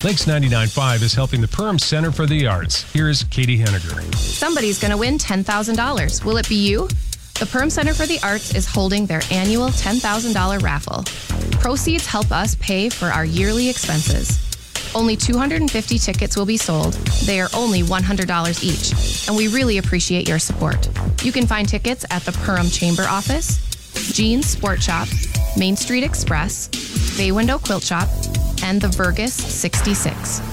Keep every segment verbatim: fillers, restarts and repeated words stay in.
Lakes ninety-nine point five is helping the Perham Center for the Arts. Here's Katie Henniger. Somebody's going to win ten thousand dollars. Will it be you? The Perham Center for the Arts is holding their annual ten thousand dollars raffle. Proceeds help us pay for our yearly expenses. Only two hundred fifty tickets will be sold. They are only one hundred dollars each, and we really appreciate your support. You can find tickets at the Perham Chamber Office, Jean's Sport Shop, Main Street Express, Bay Window Quilt Shop, and the Vergus sixty-six.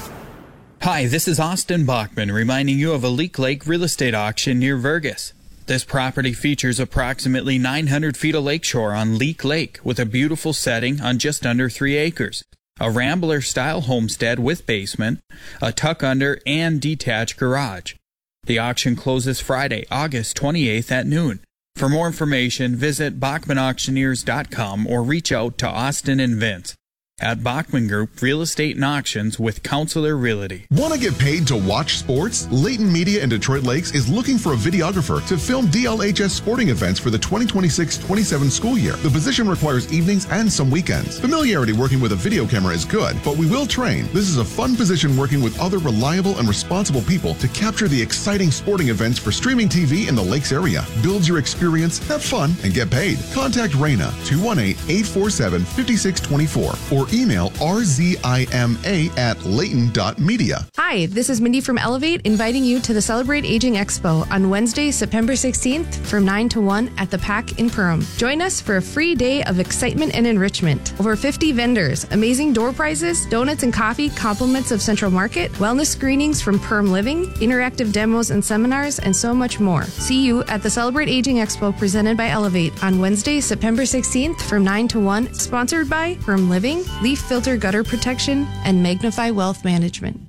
Hi, this is Austin Bachman reminding you of a Leak Lake real estate auction near Vergus. This property features approximately nine hundred feet of lakeshore on Leak Lake with a beautiful setting on just under three acres. A Rambler-style homestead with basement, a tuck-under, and detached garage. The auction closes Friday, August twenty-eighth at noon. For more information, visit Bachman Auctioneers dot com or reach out to Austin and Vince at Bachman Group Real Estate and Auctions with Counselor Realty. Want to get paid to watch sports? Layton Media in Detroit Lakes is looking for a videographer to film D L H S sporting events for the twenty twenty-six twenty-seven school year. The position requires evenings and some weekends. Familiarity working with a video camera is good, but we will train. This is a fun position working with other reliable and responsible people to capture the exciting sporting events for streaming T V in the Lakes area. Build your experience, have fun, and get paid. Contact Raina, two one eight, eight four seven, five six two four, or email r z i m a at layton dot media. Hi, this is Mindy from Elevate, inviting you to the Celebrate Aging Expo on Wednesday, September sixteenth from nine to one at the Pack in Perham. Join us for a free day of excitement and enrichment. Over fifty vendors, amazing door prizes, donuts and coffee, compliments of Central Market, wellness screenings from Perham Living, interactive demos and seminars, and so much more. See you at the Celebrate Aging Expo presented by Elevate on Wednesday, September sixteenth from nine to one, sponsored by Perham Living, Leaf Filter Gutter Protection, and Magnify Wealth Management.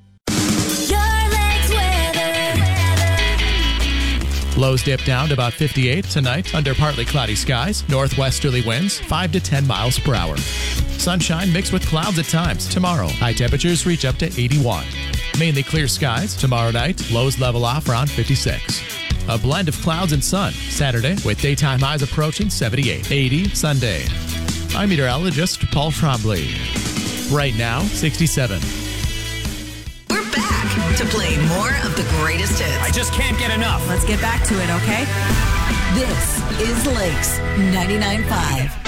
Lows dip down to about fifty-eight tonight under partly cloudy skies. Northwesterly winds five to ten miles per hour. Sunshine mixed with clouds at times tomorrow. High temperatures reach up to eighty-one. Mainly clear skies tomorrow night. Lows level off around fifty-six. A blend of clouds and sun Saturday with daytime highs approaching seventy-eight. eighty Sunday. I'm meteorologist Paul Trombley. Right now, sixty-seven. We're back to play more of the greatest hits. I just can't get enough. Let's get back to it, okay? This is Lakes ninety-nine point five.